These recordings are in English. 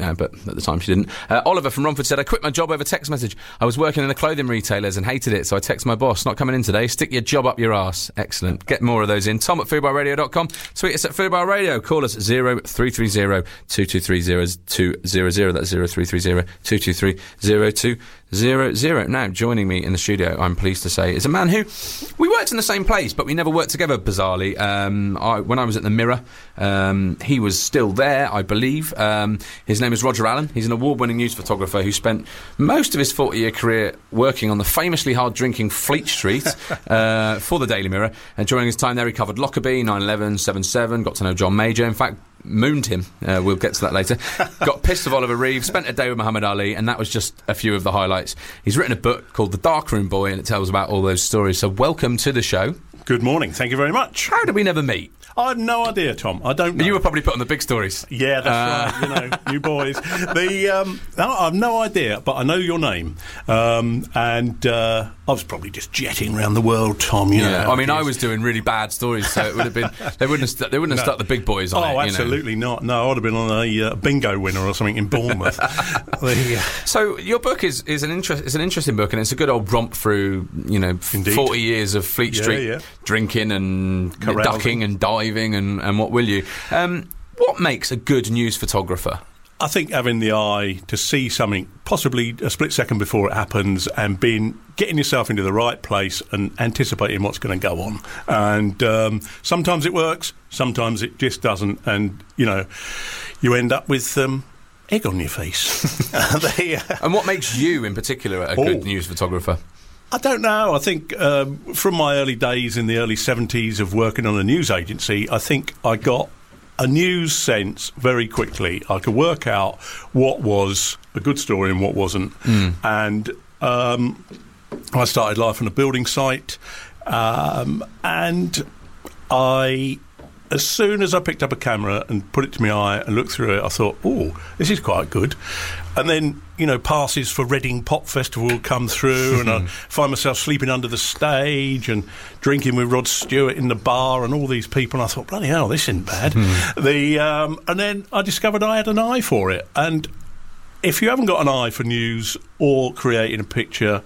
now, but at the time she didn't. Oliver from Romford said, I quit my job over text message. I was working in the clothing retailers and hated it, so I texted my boss, not coming in today, stick your job up your arse. Excellent. Get more of those in. Tom at foodbarradio.com. Tweet us at Foodbar Radio. Call us 0330 223 0200. That's 0330 223 0200. Now, joining me in the studio, I'm pleased to say, is a man who we worked in the same place, but we never worked together, bizarrely. When I was at the Mirror, he was still there, I believe. His name is Roger Allen. He's an award-winning news photographer who spent most of his 40-year career working on the famously hard-drinking Fleet Street for the Daily Mirror. And during his time there, he covered Lockerbie, 9/11, 7/7, got to know John Major. In fact, mooned him. We'll get to that later. Got pissed of Oliver Reeve, spent a day with Muhammad Ali, and that was just a few of the highlights. He's written a book called The Darkroom Boy, and it tells about all those stories. So welcome to the show. Good morning. Thank you very much. How did we never meet? I have no idea, Tom. I don't know. You were probably put on the big stories. Yeah, that's right. You boys. I have no idea, but I know your name. I was probably just jetting around the world, Tom. You know. I mean, I was doing really bad stories, so it would have been they wouldn't have stuck the big boys on it. Oh, absolutely not. No, I would have been on a bingo winner or something in Bournemouth. So your book is an interesting book, and it's a good old romp through 40 years of Fleet Street drinking and ducking and diving and what will you. What makes a good news photographer? I think having the eye to see something possibly a split second before it happens and getting yourself into the right place and anticipating what's going to go on. And sometimes it works, sometimes it just doesn't. And, you end up with egg on your face. And what makes you, in particular, a good news photographer? I don't know. I think from my early days in the early 70s of working on a news agency, I think I got a news sense very quickly. I could work out what was a good story and what wasn't. And I started life on a building site, and as soon as I picked up a camera and put it to my eye and looked through it, I thought, oh, this is quite good. And then, passes for Reading Pop Festival would come through, and I'd find myself sleeping under the stage and drinking with Rod Stewart in the bar and all these people. And I thought, bloody hell, this isn't bad. And then I discovered I had an eye for it. And if you haven't got an eye for news or creating a picture,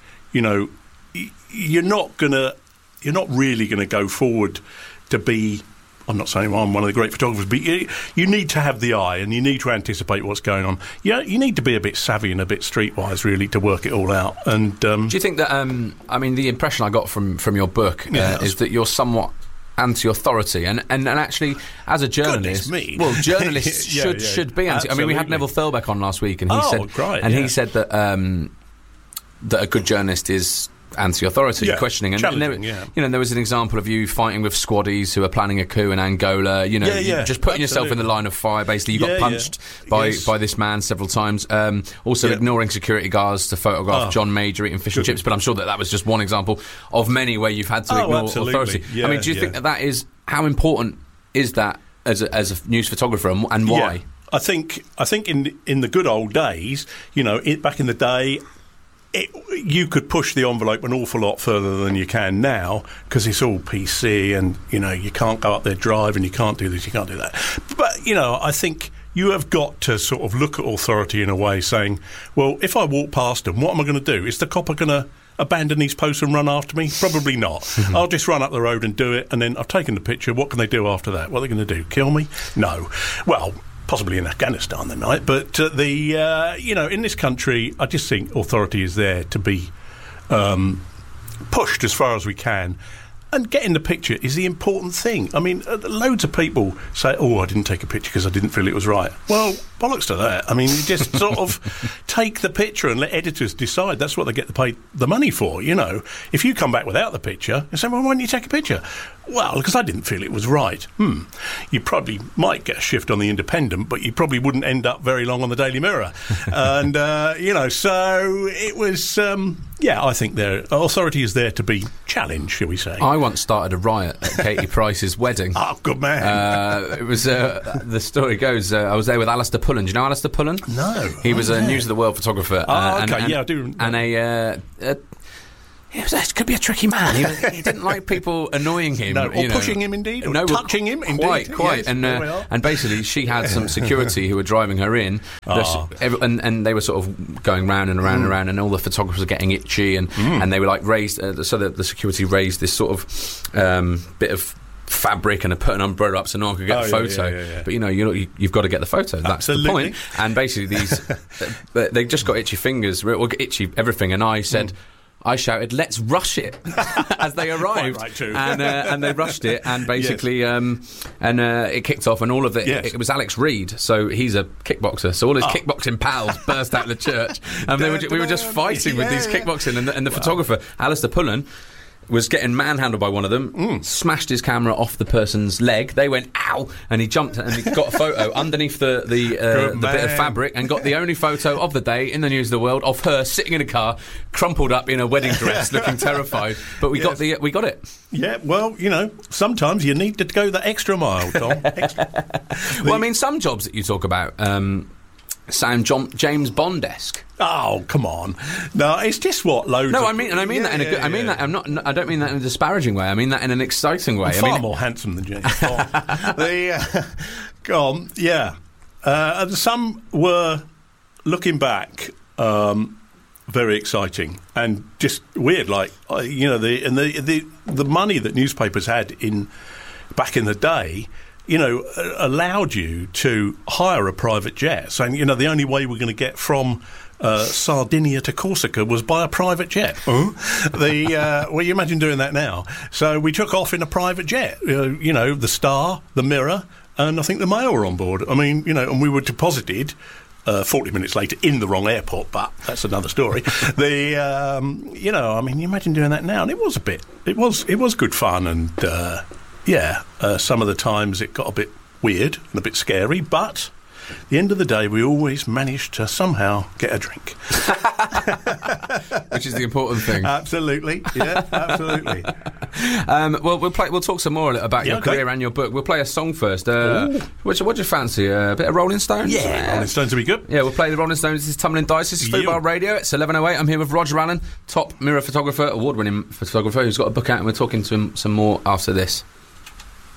you're not really going to go forward to be... I'm not saying I'm one of the great photographers, but you need to have the eye and you need to anticipate what's going on. You need to be a bit savvy and a bit streetwise, really, to work it all out. And do you think that, the impression I got from your book is that you're somewhat anti-authority, and actually, as a journalist, journalists should be anti. I mean, we had Neville Thurbeck on last week, and he said that that a good journalist is anti-authority, questioning, and there was an example of you fighting with squaddies who are planning a coup in Angola. Just putting yourself in the line of fire. Basically, you got punched by this man several times. Also, ignoring security guards to photograph John Major eating fish and chips. But I'm sure that was just one example of many where you've had to ignore authority. Do you think that is how important is that as a news photographer, and why? Yeah. I think in the good old days, back in the day, you could push the envelope an awful lot further than you can now, because it's all PC and, you can't go up there driving, you can't do this, you can't do that. But, I think you have got to sort of look at authority in a way saying, well, if I walk past them, what am I going to do? Is the copper going to abandon these posts and run after me? Probably not. I'll just run up the road and do it, and then I've taken the picture. What can they do after that? What are they going to do? Kill me? No. Well... possibly in Afghanistan they might, but in this country, I just think authority is there to be pushed as far as we can, and getting the picture is the important thing. I mean, loads of people say, oh, I didn't take a picture because I didn't feel it was right. Well, bollocks to that. I mean, you just sort of take the picture and let editors decide. That's what they get paid the money for, If you come back without the picture, you say, well, why didn't you take a picture? Well, because I didn't feel it was right. You probably might get a shift on the Independent, but you probably wouldn't end up very long on the Daily Mirror. And, so it was, I think authority is there to be challenged, shall we say. I once started a riot at Katie Price's wedding. Oh, good man. It was, the story goes, I was there with Alistair Pullen. Do you know Alistair Pullen? No. He was a News of the World photographer. I do. And It could be a tricky man. He didn't like people annoying him. No, or pushing him, indeed, or touching him, indeed. Quite. Yes, and basically, she had some security who were driving her in, and they were sort of going round and around and around, and all the photographers were getting itchy, and they were like raised, so that the security raised this sort of bit of fabric and put an umbrella up so no one could get a photo. Yeah. But you've got to get the photo. That's the point. And basically, they just got itchy fingers, or itchy everything, and I said. I shouted, "Let's rush it!" as they arrived, Quite right too. and they rushed it, and basically, it kicked off, and all of it. Yes. It was Alex Reed, so he's a kickboxer. So all his kickboxing pals burst out of the church, and we were just fighting with these kickboxing, and the photographer, Alistair Pullen, was getting manhandled by one of them, smashed his camera off the person's leg. They went, ow, and he jumped and he got a photo underneath the bit of fabric, and got the only photo of the day in the news of the world of her sitting in a car, crumpled up in a wedding dress, looking terrified. But we got it. Yeah, well, sometimes you need to go the extra mile, Tom. Well, I mean, some jobs that you talk about sound James Bond-esque. Oh, come on! No, it's just what loads. No, of, I mean that in a good. I mean that. I don't mean that in a disparaging way. I mean that in an exciting way. Far more handsome than James Bond. Go on. Yeah. And some were looking back. Very exciting and just weird. Like the money that newspapers had back in the day. Allowed you to hire a private jet, saying, the only way we're going to get from Sardinia to Corsica was by a private jet. Well, you imagine doing that now. So we took off in a private jet. The Star, the Mirror, and I think the Mail were on board. I mean, and we were deposited 40 minutes later in the wrong airport, but that's another story. You imagine doing that now, and it was good fun, and some of the times it got a bit weird and a bit scary, but at the end of the day, we always managed to somehow get a drink. Which is the important thing. Absolutely. Yeah, absolutely. Well, we'll talk some more about your career and your book. We'll play a song first. What do you fancy? A bit of Rolling Stones? Yeah, Rolling Stones will be good. Yeah, we'll play the Rolling Stones. This is Tumbling Dice. This is Fubar Radio. It's 11:08. I'm here with Roger Allen, top mirror photographer, award-winning photographer, who's got a book out, and we're talking to him some more after this.